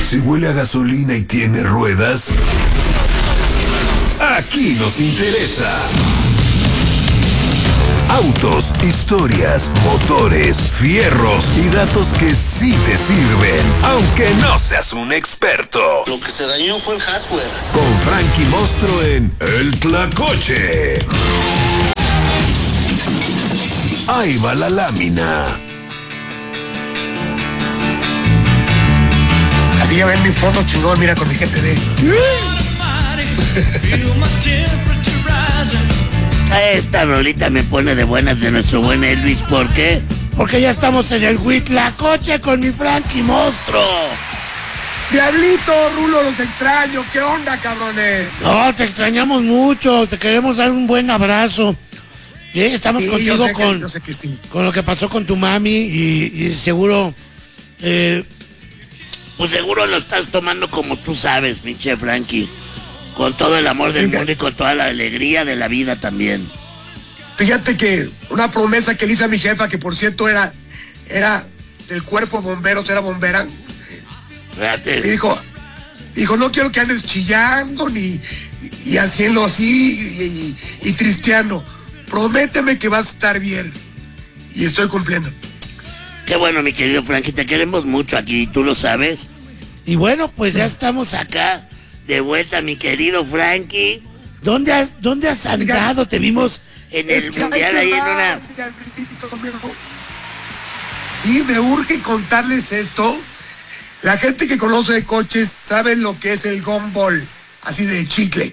Si huele a gasolina y tiene ruedas, aquí nos interesa. Autos, historias, motores, fierros y datos que sí te sirven, aunque no seas un experto. Lo que se dañó fue el hardware. Con Frankie Mostro en El Tlacoche. Ahí va la lámina. Así ya ven mi foto chingón, mira con mi gente de... Esta rolita me pone de buenas de nuestro buen Elvis. ¿Por qué? Porque ya estamos en el Huitlacoche con mi Frankie Mostro. Diablito, Rulo, los extraño. ¿Qué onda, cabrones? No, te extrañamos mucho. Te queremos dar un buen abrazo. Y estamos Sí, contigo yo sé que sí. con lo que pasó con tu mami y seguro, pues seguro lo estás tomando como tú sabes, pinche Frankie. Con todo el amor del mundo y con toda la alegría de la vida también. Fíjate que una promesa que le hice a mi jefa, que por cierto era del cuerpo de bomberos, era bombera. Fíjate. Y dijo, no quiero que andes chillando y haciendo así y tristeando. Prométeme que vas a estar bien. Y estoy cumpliendo. Qué bueno, mi querido Frankie, te queremos mucho aquí, tú lo sabes. Y bueno, pues ya estamos acá. De vuelta, mi querido Frankie. ¿Dónde has andado? Te vimos en el mundial ahí en una... Y me urge contarles esto. La gente que conoce de coches sabe lo que es el gumball, así de chicle.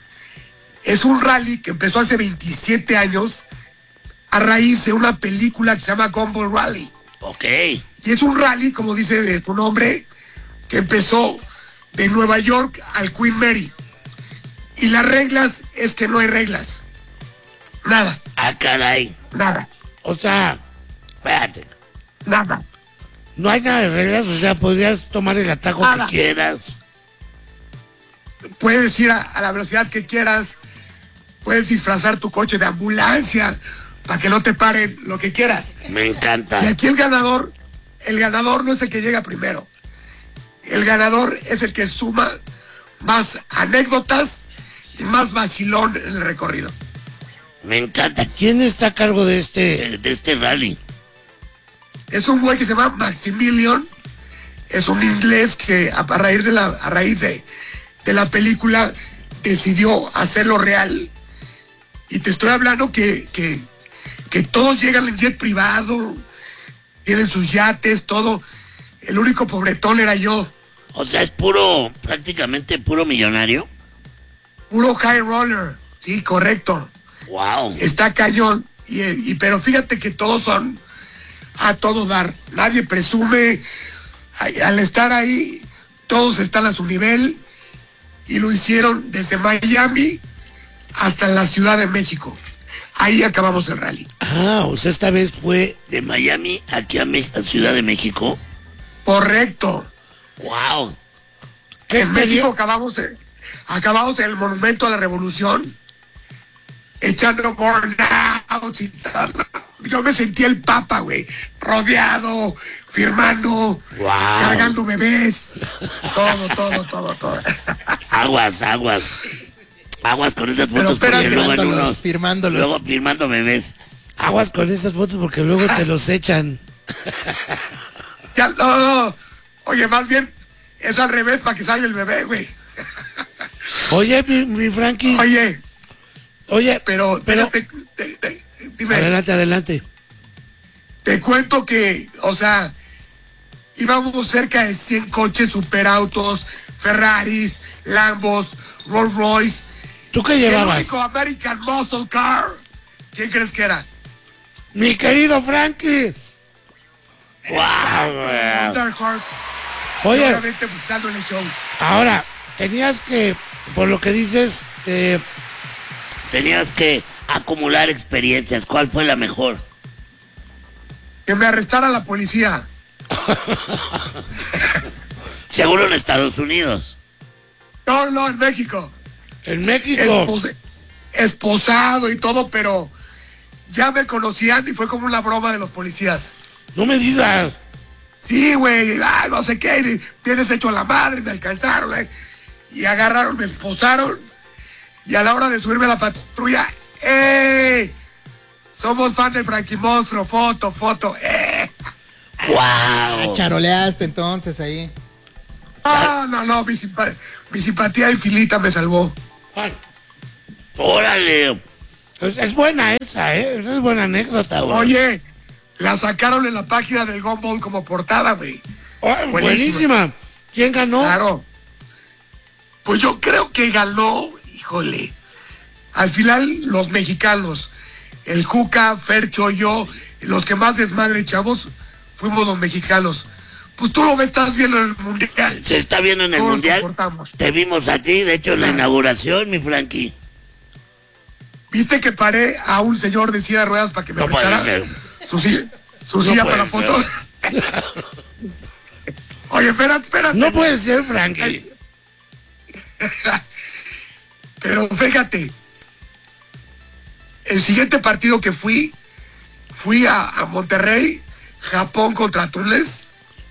Es un rally que empezó hace 27 años a raíz de una película que se llama Gumball Rally. Ok. Y es un rally, como dice su nombre, que empezó de Nueva York al Queen Mary. Y las reglas es que no hay reglas. Nada. Ah, caray. Nada. O sea, espérate. Nada. No hay nada de reglas, o sea, podrías tomar el atajo Nada. que quieras. Puedes ir a la velocidad que quieras. Puedes disfrazar tu coche de ambulancia para que no te paren, lo que quieras. Me encanta. Y aquí el ganador no es el que llega primero. El ganador es el que suma más anécdotas y más vacilón en el recorrido. Me encanta. ¿Quién está a cargo de este rally? Es un güey que se llama Maximilian. Es un inglés que a raíz de la película decidió hacerlo real. Y te estoy hablando que todos llegan en jet privado, tienen sus yates, todo. El único pobretón era yo. O sea, es prácticamente puro millonario. Puro high roller. Sí, correcto. Wow. Está cañón. Pero fíjate que todos son a todo dar. Nadie presume. Al estar ahí, todos están a su nivel. Y lo hicieron desde Miami hasta la Ciudad de México. Ahí acabamos el rally. Ah, o sea, esta vez fue de Miami aquí a Ciudad de México. Correcto. Wow. En México acabamos en el Monumento a la Revolución, echando burnouts y tal. Yo me sentí el Papa, güey, rodeado, firmando, cargando bebés, todo. Aguas con esas fotos, porque luego firmando bebés. Aguas con esas fotos porque luego te los echan. Ya, no. Oye, más bien, es al revés para que salga el bebé, güey. Oye, mi Frankie. Oye, pero dime. Adelante. Te cuento que, o sea, íbamos cerca de 100 coches, superautos, Ferraris, Lambos, Rolls Royce. ¿Tú qué llevabas? El único American Muscle Car. ¿Quién crees que era? Mi querido Frankie. Wow. Oye, obviamente buscando en el show. Ahora, tenías que, por lo que dices, tenías que acumular experiencias. ¿Cuál fue la mejor? Que me arrestara la policía. Seguro en Estados Unidos. No, en México. ¿En México? Esposado y todo, pero ya me conocían y fue como una broma de los policías. No me digas. Sí, güey, no sé qué, tienes hecho a la madre, me alcanzaron, y agarraron, me esposaron, y a la hora de subirme a la patrulla, ¡eh! Somos fan de Frankie Monstruo, foto, ¡eh! ¡Wow! Charoleaste entonces ahí. No, mi simpatía infinita me salvó. Ay, órale. Es buena esa, ¿eh? Esa es buena anécdota, güey. Oye, la sacaron en la página del Gumball como portada, güey. Buenísima. ¿Quién ganó? Claro. Pues yo creo que ganó, híjole, al final los mexicanos, el Cuca, Fercho, yo, los que más desmadre echamos, fuimos los mexicanos. Pues tú lo ves, estás viendo en el Mundial. Se está viendo en el Todos Mundial. soportamos. Te vimos a ti, de hecho, en la inauguración, mi Frankie. ¿Viste que paré a un señor de silla de ruedas para que me No puede prestara ser. su silla para la puede foto? Oye, espérate. No puede ser, Frankie. Pero fíjate, el siguiente partido que fui a Monterrey, Japón contra Túnez,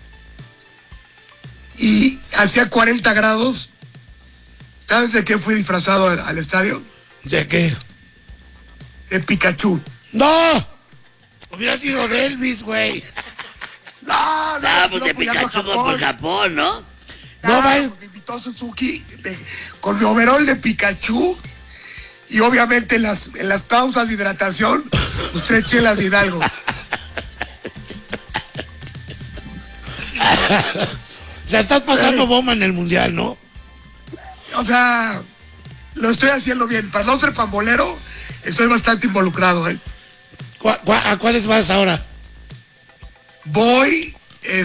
y hacía 40 grados. ¿Sabes de qué fui disfrazado al estadio? ¿De qué? De Pikachu. ¡No! Hubiera sido de Elvis, güey. No, Pues de Pikachu por Japón, ¿no? No, me invitó Suzuki con mi overol de Pikachu y obviamente en las pausas de hidratación, pues 3 chelas de Hidalgo. O sea, estás pasando bomba en el Mundial, ¿no? O sea, lo estoy haciendo bien. Para no ser pambolero, estoy bastante involucrado, ¿eh? ¿A cuáles vas ahora? Voy,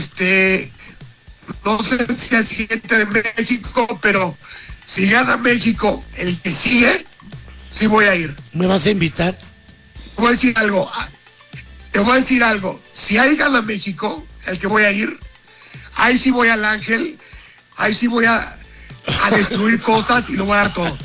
no sé si al siguiente de México, pero si gana México, el que sigue, sí voy a ir. ¿Me vas a invitar? Te voy a decir algo. Si ahí gana México, el que voy a ir, ahí sí voy al Ángel, ahí sí voy a destruir cosas y lo voy a dar todo.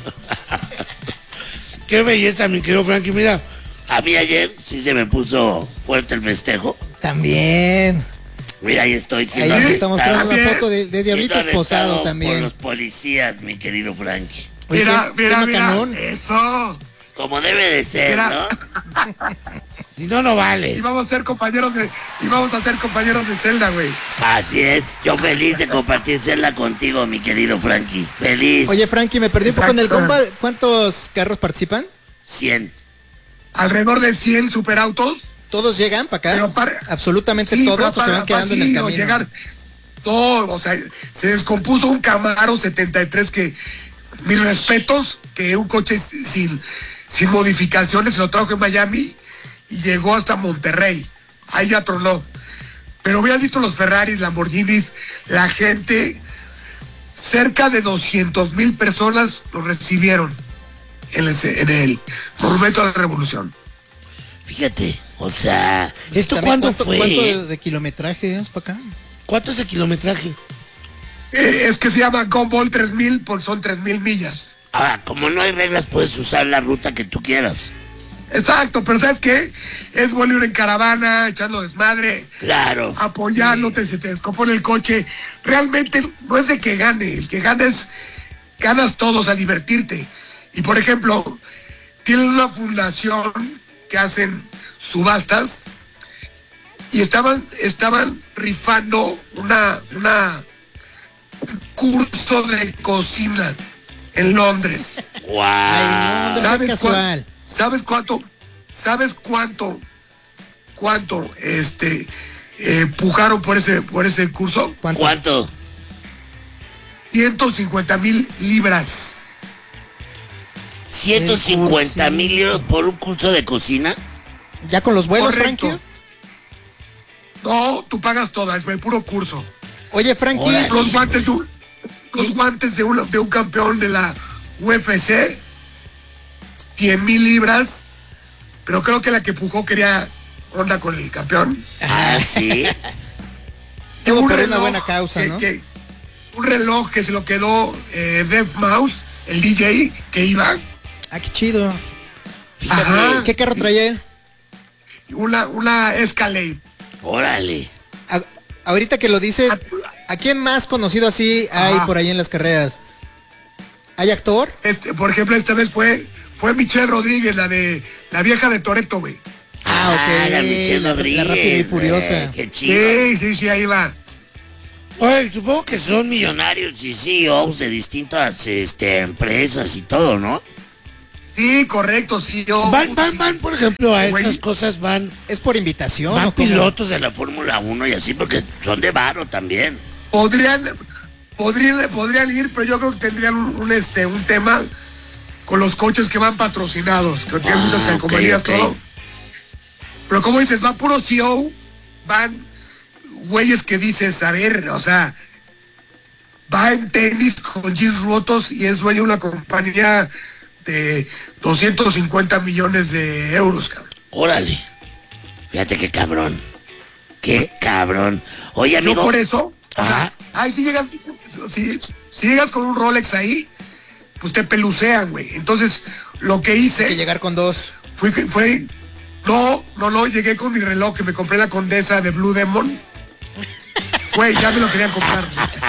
Qué belleza, mi querido Frankie. Mira, a mí ayer sí se me puso fuerte el festejo. También. Mira, ahí estoy siendo Ahí está mostrando También. la foto de Diablito siendo Esposado arrestado también. por los policías, mi querido Frankie. Oye, Mira, qué mira, macanón. eso. Como debe de ser, Mira. ¿no? Si no, no vale. Y vamos a ser compañeros de celda, güey. Así es. Yo feliz de compartir celda contigo, mi querido Frankie. Feliz. Oye, Frankie, me perdí un poco en el Exacto. compa. ¿Cuántos carros participan? 100. Alrededor de 100 superautos. ¿Todos llegan para acá? Pero ¿Absolutamente Sí, todos pero o se van quedando en el camino? llegar todo, o sea, se descompuso un Camaro 73 que, mis respetos, que un coche sin modificaciones, se lo trajo en Miami y llegó hasta Monterrey. Ahí ya tronó. Pero hubieras visto los Ferraris, Lamborghinis, la gente, cerca de 200,000 personas lo recibieron en el Monumento a la Revolución. Fíjate, o sea, ¿esto También, cuándo fue? ¿Cuánto de kilometraje es para acá? ¿Cuánto es el kilometraje? Es que se llama Gumball 3000, pues son 3,000 millas. Como no hay reglas, puedes usar la ruta que tú quieras. Exacto, pero ¿sabes qué? Es bueno ir en caravana, echando desmadre, Claro. apoyándote, se te descompone el coche. Realmente no es de que gane, el que gana es, ganas todos a divertirte. Y por ejemplo, tienen una fundación que hacen subastas y estaban rifando un curso de cocina en Londres. ¡Wow! Ay, no, ¿Sabes casual. ¿Sabes cuánto pujaron por ese curso? ¿Cuánto? 150,000 libras. 150,000 euros por un curso de cocina. ¿Ya con los vuelos, Correcto. Frankie? No, tú pagas todas, el puro curso. Oye, Frankie, Órale. Los guantes de un campeón de la UFC, 100,000 libras, pero creo que la que pujó quería onda con el campeón. Sí. Todo Un por una reloj buena causa, ¿no? Un reloj que se lo quedó Dev Mouse, el DJ que iba. qué chido. Fíjate. Ajá. ¿Qué carro traía él? Una Escalade. Órale. ahorita que lo dices, ¿a quién más conocido así hay por ahí en las carreras? ¿Hay actor? Por ejemplo, esta vez fue Michelle Rodríguez, la vieja de Toretto, güey. Ok. La Michelle Rodríguez. La rápida y furiosa. Qué chido. Sí, ahí va. Oye, supongo que son millonarios y CEOs de distintas empresas y todo, ¿no? Sí, correcto, sí. Van, por ejemplo, a estas cosas van ¿Es por invitación van o cómo? pilotos de la Fórmula 1 y así, porque son de varo también. Podrían ir, pero yo creo que tendrían un tema con los coches que van patrocinados, que tienen muchas calcomanías, ok. todo. Pero como dices, va puro CEO, van güeyes que dices, a ver, o sea, va en tenis con jeans rotos y es dueño de una compañía de 250 millones de euros, cabrón. Órale. Fíjate qué cabrón. Qué cabrón. Oye, amigo. No por eso, o sea, Ajá. ahí si llegas con un Rolex ahí, pues te pelucean, güey. Entonces, lo que hice... Hay que llegar con dos. No, llegué con mi reloj que me compré la Condesa de Blue Demon. Güey, ya me lo querían comprar.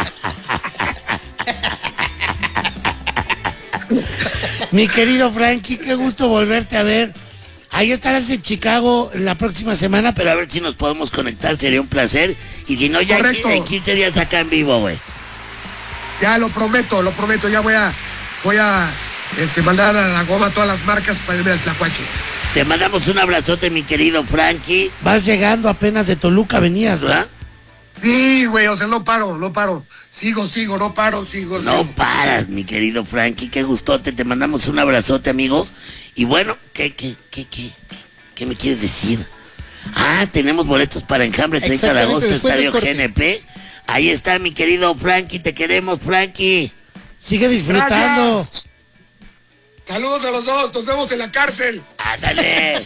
Mi querido Frankie, qué gusto volverte a ver. Ahí estarás en Chicago la próxima semana, pero a ver si nos podemos conectar, sería un placer. Y si no, ya en 15 días acá en vivo, güey. Ya lo prometo, ya voy a mandar a la goma todas las marcas para irme al Tlacuache. Te mandamos un abrazote, mi querido Frankie. Vas llegando apenas de Toluca, venías, ¿verdad? Sí, güey, o sea, no paro. Sigo, no paro. No paras, mi querido Frankie, qué gustote. Te mandamos un abrazote, amigo. Y bueno, ¿qué me quieres decir? Tenemos boletos para Enjambre 30 de agosto, Estadio GNP. Ahí está, mi querido Frankie, te queremos, Frankie. Sigue disfrutando. Gracias. Saludos a los dos, nos vemos en la cárcel. Ándale.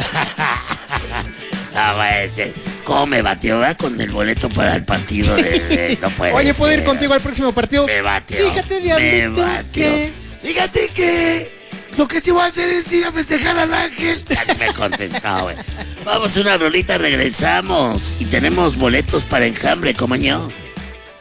¿Cómo me batió, verdad? Con el boleto para el partido de no puede Oye, ¿puedo ir ser. contigo al próximo partido? Me batió. Fíjate, diablito, que... Fíjate que lo que te voy a hacer es ir a festejar al ángel. Ya ni me contestó, güey. Vamos a una rolita, regresamos. Y tenemos boletos para Enjambre, como yo.